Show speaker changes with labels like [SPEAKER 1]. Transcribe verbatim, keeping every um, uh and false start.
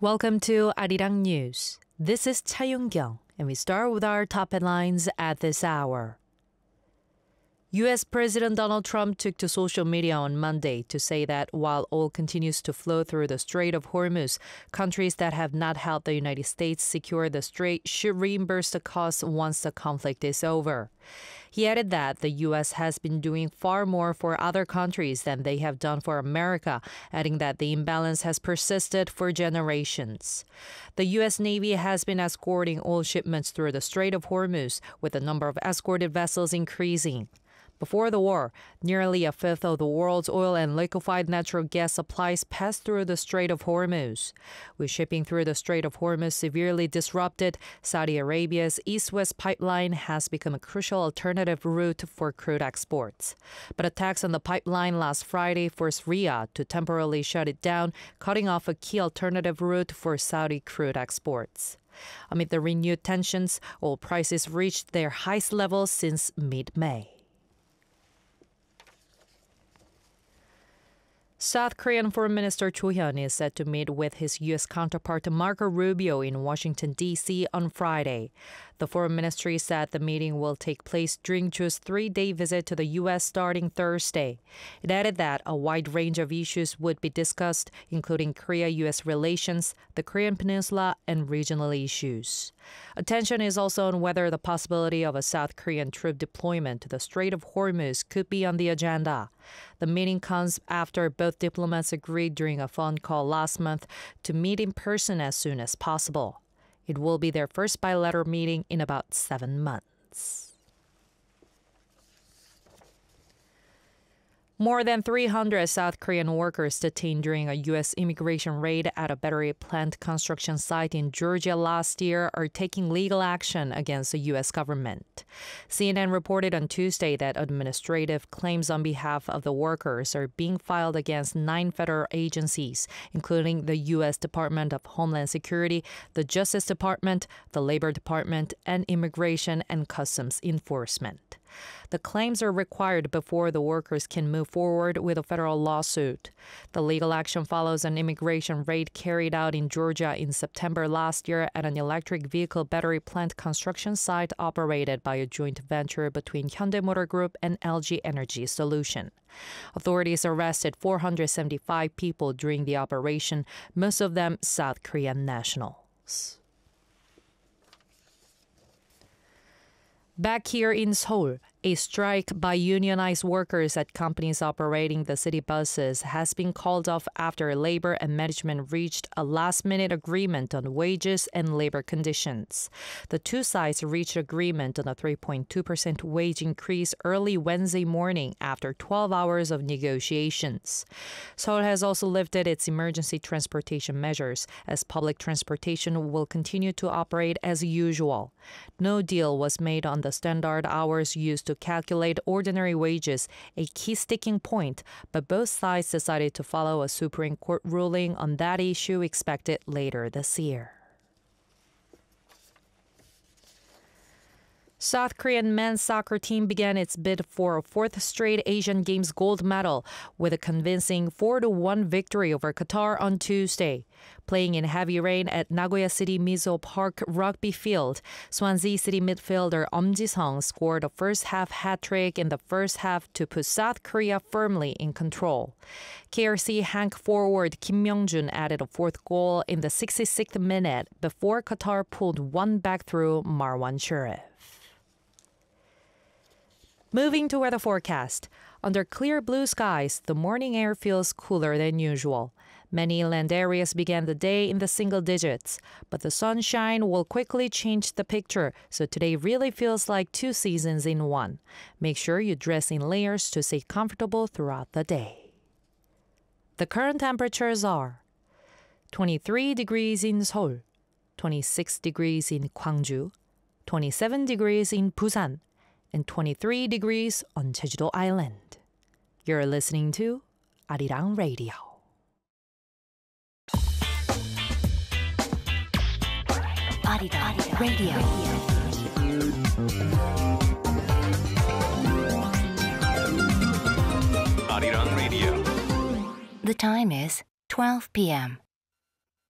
[SPEAKER 1] Welcome to Arirang News. This is Cha Yoon-kyung, and we start with our top headlines at this hour. U S. President Donald Trump took to social media on Monday to say that while oil continues to flow through the Strait of Hormuz, countries that have not helped the United States secure the strait should reimburse the costs once the conflict is over. He added that the U S has been doing far more for other countries than they have done for America, adding that the imbalance has persisted for generations. The U S. Navy has been escorting oil shipments through the Strait of Hormuz, with the number of escorted vessels increasing. Before the war, nearly a fifth of the world's oil and liquefied natural gas supplies passed through the Strait of Hormuz. With shipping through the Strait of Hormuz severely disrupted, Saudi Arabia's East-West pipeline has become a crucial alternative route for crude exports. But attacks on the pipeline last Friday forced Riyadh to temporarily shut it down, cutting off a key alternative route for Saudi crude exports. Amid the renewed tensions, oil prices reached their highest level since mid-May. South Korean Foreign Minister Cho Hyun is set to meet with his U S counterpart Marco Rubio in Washington, D C on Friday. The Foreign Ministry said the meeting will take place during Cho's three-day visit to the U S starting Thursday. It added that a wide range of issues would be discussed, including Korea-U S relations, the Korean Peninsula, and regional issues. Attention is also on whether the possibility of a South Korean troop deployment to the Strait of Hormuz could be on the agenda. The meeting comes after both diplomats agreed during a phone call last month to meet in person as soon as possible. It will be their first bilateral meeting in about seven months. More than three hundred South Korean workers detained during a U S immigration raid at a battery plant construction site in Georgia last year are taking legal action against the U S government. C N N reported on Tuesday that administrative claims on behalf of the workers are being filed against nine federal agencies, including the U S Department of Homeland Security, the Justice Department, the Labor Department, and Immigration and Customs Enforcement. The claims are required before the workers can move forward with a federal lawsuit. The legal action follows an immigration raid carried out in Georgia in September last year at an electric vehicle battery plant construction site operated by a joint venture between Hyundai Motor Group and L G Energy Solution. Authorities arrested four hundred seventy-five people during the operation, most of them South Korean nationals. Back here in Seoul, a strike by unionized workers at companies operating the city buses has been called off after labor and management reached a last-minute agreement on wages and labor conditions. The two sides reached agreement on a three point two percent wage increase early Wednesday morning after twelve hours of negotiations. Seoul has also lifted its emergency transportation measures, as public transportation will continue to operate as usual. No deal was made on the standard hours used to to calculate ordinary wages, a key sticking point, but both sides decided to follow a Supreme Court ruling on that issue expected later this year. South Korean men's soccer team began its bid for a fourth straight Asian Games gold medal with a convincing four to one victory over Qatar on Tuesday. Playing in heavy rain at Nagoya City Mizo Park Rugby Field, Swansea City midfielder Eum Ji-sung scored a first-half hat-trick in the first half to put South Korea firmly in control. K R C Hank forward Kim Myung-jun added a fourth goal in the sixty-sixth minute before Qatar pulled one back through Marwan Sharif. Moving to weather forecast. Under clear blue skies, the morning air feels cooler than usual. Many inland areas began the day in the single digits, but the sunshine will quickly change the picture, so today really feels like two seasons in one. Make sure you dress in layers to stay comfortable throughout the day. The current temperatures are twenty-three degrees in Seoul, twenty-six degrees in Gwangju, twenty-seven degrees in Busan, and twenty-three degrees on Jeju-do Island. You're listening to Arirang Radio. Arirang Radio.
[SPEAKER 2] Arirang Radio.
[SPEAKER 3] The time is twelve p m